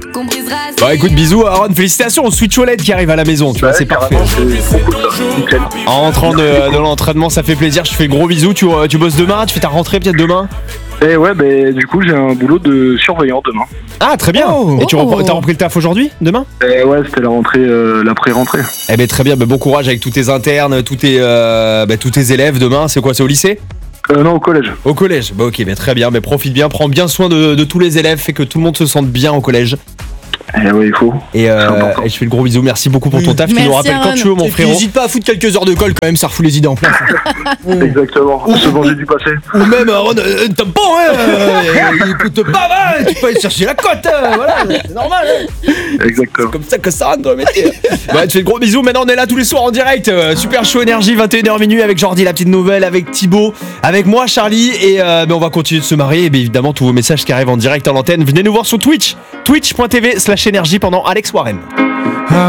qu'on brisera. Bah écoute, bisous Aaron, félicitations au Switch OLED qui arrive à la maison, tu vois, c'est parfait. C'est trop cool, ça. Nickel. En rentrant de l'entraînement, ça fait plaisir, je te fais gros bisous, tu bosses demain, tu fais ta rentrée peut-être demain? Et ouais, du coup, j'ai un boulot de surveillant demain. Ah très bien. Et t'as repris le taf aujourd'hui, demain? Et ouais, c'était la rentrée, la pré-rentrée. Eh ben très bien, bon courage avec tous tes internes, tous tes élèves demain, c'est quoi, c'est au lycée? Non, au collège. Au collège, bah ok, mais très bien, mais profite bien, prends bien soin de tous les élèves, fais que tout le monde se sente bien au collège. Et ouais, il faut. Et je fais le gros bisou, merci beaucoup pour ton taf, tu nous rappelles quand tu veux mon frérot. N'hésite pas à foutre quelques heures de colle quand même, ça refoule les idées en place. Exactement, se venger du passé. Ou même, t'as bon, il écoute pas, tu peux aller chercher la cote, voilà, c'est normal. Exactement. C'est comme ça que ça rentre dans le métier. Ouais, tu fais le gros bisou, maintenant on est là tous les soirs en direct, Super Show Énergie, 21h minuit avec Jordi, la petite nouvelle, avec Thibaut, avec moi Charlie, et on va continuer de se marier, et bien évidemment tous vos messages qui arrivent en direct à l'antenne, venez nous voir sur Twitch, twitch.tv/énergie pendant Alex Warren.